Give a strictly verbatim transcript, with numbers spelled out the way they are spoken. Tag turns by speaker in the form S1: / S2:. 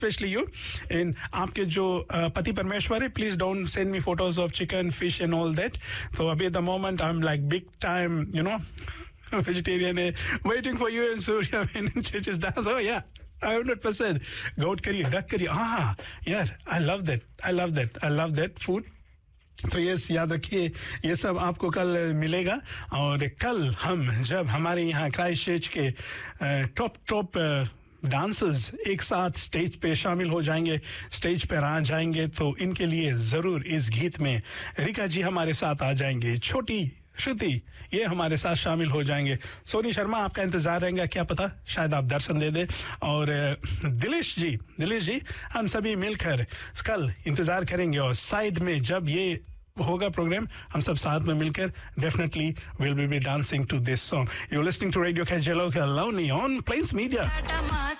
S1: Specially you in आपके जो पति परमेश्वर है, please don't send me photos of chicken fish and all that. तो अभी at the moment I am like big time you know vegetarian है, waiting for you and Surya and Church's dance. Oh yeah, one hundred percent. Goat curry, duck curry. Ah, yeah, I love that. I love that. I love that food. तो ये याद रखिए, ये सब आपको कल मिलेगा. और कल हम जब हमारे यहाँ क्राइस्ट चर्च के टॉप टॉप डांसर्स एक साथ स्टेज पे शामिल हो जाएंगे, स्टेज पर आ जाएंगे, तो इनके लिए ज़रूर इस गीत में रिका जी हमारे साथ आ जाएंगे, छोटी श्रुति ये हमारे साथ शामिल हो जाएंगे. सोनी शर्मा आपका इंतजार रहेगा, क्या पता शायद आप दर्शन दे दे. और दिलेश जी दिलेश जी हम सभी मिलकर कल इंतजार करेंगे, और साइड में जब ये होगा प्रोग्राम हम सब साथ में मिलकर definitely will be B dancing to this song. You listening to radio casual Loni on planes media.